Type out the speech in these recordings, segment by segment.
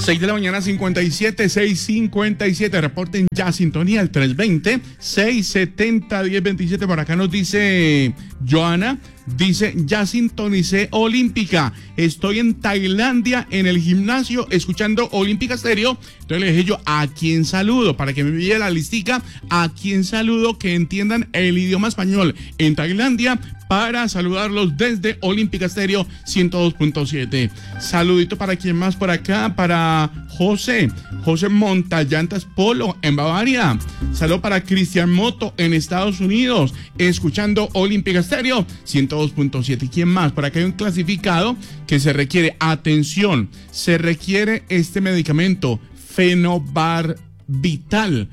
6 de la mañana, 57, 6:57. Reporten ya sintonía al 320-670-1027. Por acá nos dice Joana. Dice, ya sintonicé Olímpica. Estoy en Tailandia en el gimnasio escuchando Olímpica Stereo. Entonces le dije yo, ¿a quién saludo? Para que me envíe la listica, ¿a quién saludo? Que entiendan el idioma español en Tailandia para saludarlos desde Olímpica Stereo 102.7. Saludito para quien más por acá, para José Montallantas Polo en Bavaria. Saludo para Cristian Moto en Estados Unidos, escuchando Olímpica Stereo 102.7. ¿Quién más? Por acá hay un clasificado que se requiere, atención, se requiere este medicamento, Fenobarbital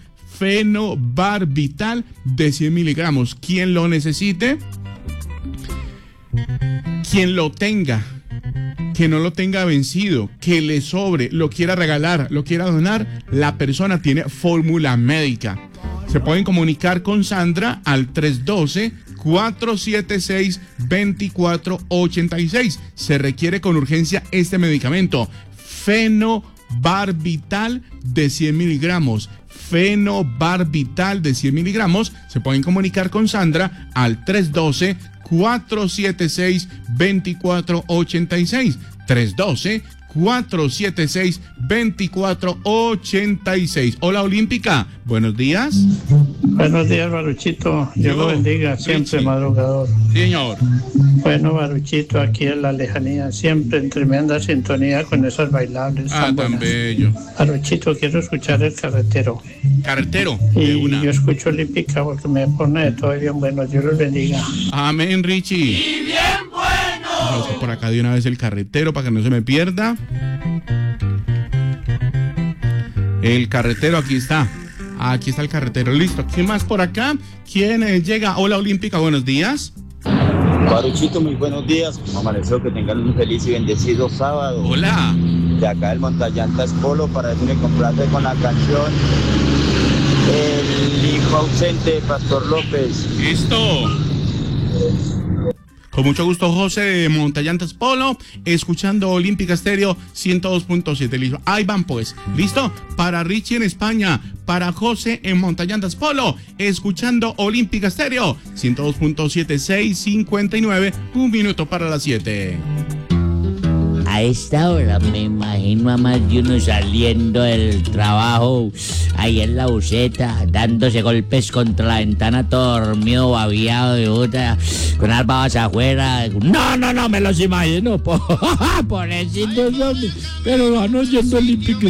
de 100 miligramos. Quien lo necesite, quien lo tenga, que no lo tenga vencido, que le sobre, lo quiera regalar, lo quiera donar, la persona tiene fórmula médica. Se pueden comunicar con Sandra al 312-476-2486. Se requiere con urgencia este medicamento, Fenobarbital de 100 miligramos. Fenobarbital de 100 miligramos. Se pueden comunicar con Sandra al 312-476-2486. 312-476-2486. Hola Olímpica, buenos días. Buenos días, Baruchito. Dios lo bendiga, siempre Richie. Madrugador. Sí, señor. Bueno, Baruchito, aquí en la lejanía, siempre en tremenda sintonía con esas bailables. Tan bello. Baruchito, quiero escuchar el carretero. Carretero. Y yo escucho Olímpica porque me pone de todo bien bueno. Dios los bendiga. Amén, Richie. Y bien bueno. Vamos por acá de una vez el carretero para que no se me pierda. El carretero, aquí está. Aquí está el carretero, listo. ¿Quién más por acá? ¿Quién llega? Hola Olímpica, buenos días. Baruchito, muy buenos días. Amaneció, que tengan un feliz y bendecido sábado. Hola. De acá el Montallantas Polo para decirle complace con la canción El hijo ausente de Pastor López. Listo. Con mucho gusto, José de Montallantas Polo, escuchando Olímpica Stereo 102.7. Listo. Ahí van pues. ¿Listo? Para Richie en España, para José en Montallantas Polo, escuchando Olímpica Stereo 102.7, 6:59, un minuto para las 7. A esta hora me imagino a más de uno saliendo del trabajo, ahí en la buseta, dándose golpes contra la ventana, todo dormido, babiado de puta, con las babas afuera. No, me los imagino, pobrecitos, pero van oyendo Olímpica